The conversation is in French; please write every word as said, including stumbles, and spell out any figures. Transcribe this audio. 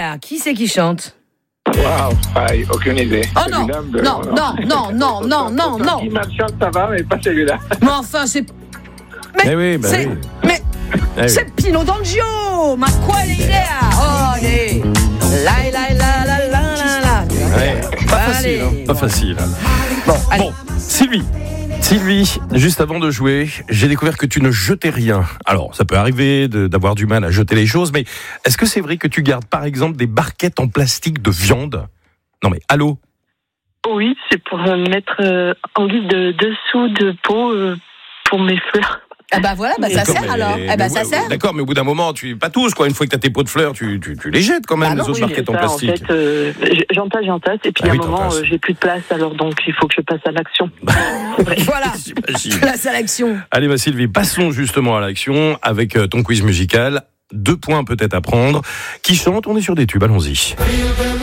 Galilea. Qui c'est qui chante? Waouh, aïe, aucune idée. Oh non, de... non, non, non, non, non, non, non. Qui Marshall, ça va, mais pas celui-là. Mais enfin, c'est... Mais Eh oui, bah c'est... oui. Mais Eh oui. c'est Pino D'Angio. Ma quale idea? Oh, allez. La, la, la, la, la, la, la. Ouais, pas facile, Allez. hein, pas facile. Bon, allez. Bon, Sylvie. Sylvie, juste avant de jouer, j'ai découvert que tu ne jetais rien. Alors, ça peut arriver de, d'avoir du mal à jeter les choses, mais est-ce que c'est vrai que tu gardes, par exemple, des barquettes en plastique de viande? Non mais, allô? Oui, c'est pour euh, mettre euh, en guise de dessous de pot euh, pour mes fleurs. Ah bah voilà, bah ça D'accord, sert mais- alors. Eh mais bah ouais, ça sert. D'accord, mais au bout d'un moment, tu pas tous, quoi. Une fois que tu as tes pots de fleurs, tu, tu, tu les jettes quand même, Ah les non, autres oui, barquettes en Ça, plastique. En fait, euh, j'entasse, j'entasse, et puis Ah à oui, un moment, t'entasses. euh, j'ai plus de place, alors donc il faut que je passe à l'action. Voilà. J'imagine. Place à l'action. Allez, bah, Sylvie, passons justement à l'action avec euh, ton quiz musical. Deux points peut-être à prendre. Qui chante? On est sur des tubes, allons-y.